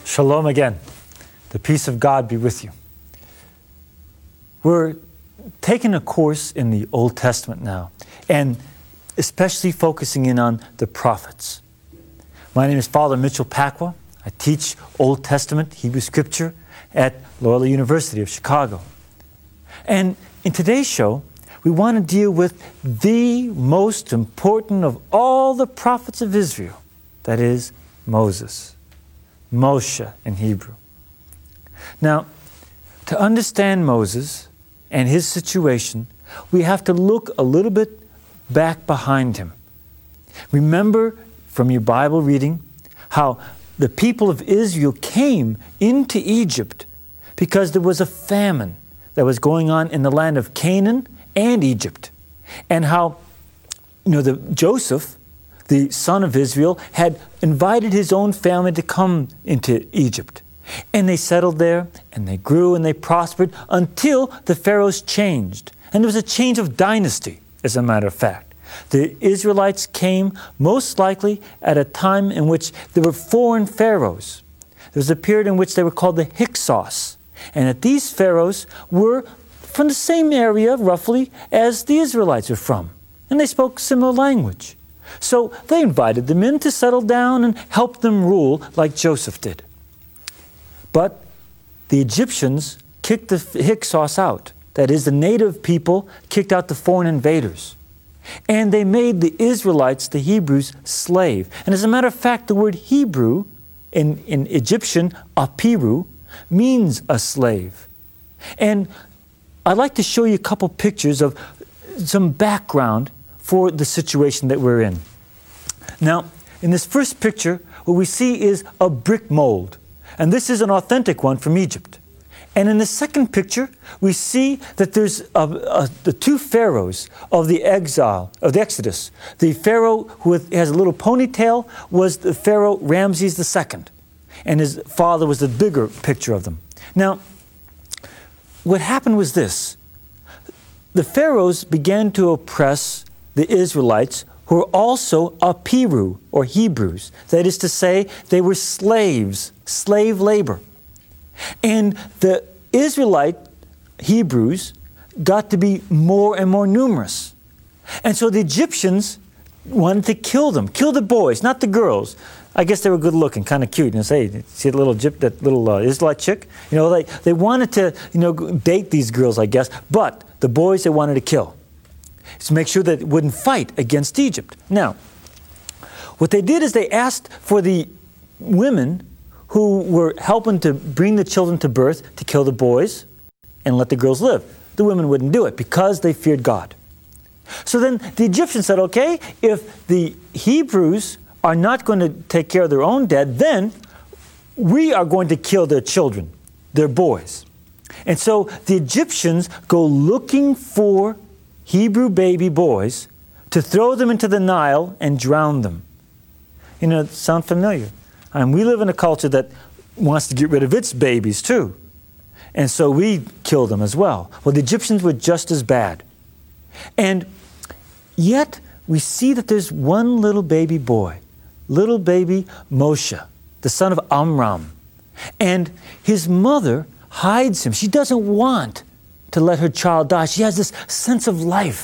Shalom again. The peace of God be with you. We're taking a course in the Old Testament now, and especially focusing in on the prophets. My name is Father Mitchell Pacwa. I teach Old Testament Hebrew Scripture at Loyola University of Chicago. And in today's show, we want to deal with the most important of all the prophets of Israel, that is, Moses. Moshe in Hebrew. Now, to understand Moses and his situation, we have to look a little bit back behind him. Remember from your Bible reading how the people of Israel came into Egypt because there was a famine that was going on in the land of Canaan and Egypt. And how, Joseph, the son of Israel, had invited his own family to come into Egypt. And they settled there, and they grew and they prospered until the pharaohs changed. And there was a change of dynasty, as a matter of fact. The Israelites came most likely at a time in which there were foreign pharaohs. There was a period in which they were called the Hyksos. And that these pharaohs were from the same area, roughly, as the Israelites were from. And they spoke similar language. So they invited them in to settle down and help them rule like Joseph did. But the Egyptians kicked the Hyksos out. That is, the native people kicked out the foreign invaders. And they made the Israelites, the Hebrews, slave. And as a matter of fact, the word Hebrew in Egyptian, apiru, means a slave. And I'd like to show you a couple pictures of some background for the situation that we're in. Now, in this first picture, what we see is a brick mold. And this is an authentic one from Egypt. And in the second picture, we see that there's the two pharaohs of the exile, of the Exodus. The pharaoh who has a little ponytail was the pharaoh Ramses II. And his father was the bigger picture of them. Now, what happened was this. The pharaohs began to oppress the Israelites, who were also apiru, or Hebrews. That is to say, they were slaves, slave labor. And the Israelite Hebrews got to be more and more numerous. And so the Egyptians wanted to kill them, kill the boys, not the girls. I guess they were good looking, kind of cute. Say, see that little Israelite chick? They wanted to, date these girls, I guess. But the boys they wanted to kill, to make sure that it wouldn't fight against Egypt. Now, what they did is they asked for the women who were helping to bring the children to birth to kill the boys and let the girls live. The women wouldn't do it because they feared God. So then the Egyptians said, okay, if the Hebrews are not going to take care of their own dead, then we are going to kill their children, their boys. And so the Egyptians go looking for Hebrew baby boys to throw them into the Nile and drown them. Sound familiar? We live in a culture that wants to get rid of its babies too. And so we kill them as well. Well, the Egyptians were just as bad. And yet we see that there's one little baby boy, little baby Moshe, the son of Amram. And his mother hides him. She doesn't want to let her child die. She has this sense of life